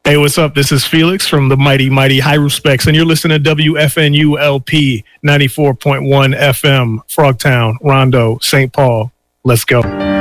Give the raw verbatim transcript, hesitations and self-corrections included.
Hey, what's up? This is Felix from the Mighty Mighty High Respects, and you're listening to W F N U L P ninety-four point one F M, Frogtown, Rondo, Saint Paul. Let's go.